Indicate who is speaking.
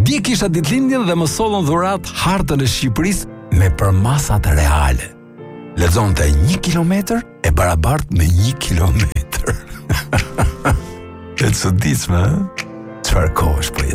Speaker 1: Dje kisha ditëlindjen dhe më sollën dhurat hartën e Shqipërisë me përmasat reale. Lexonte 1 kilometër e barabart me 1 kilometër. E çuditshme, ë? Çfarë kohësh po jetojmë?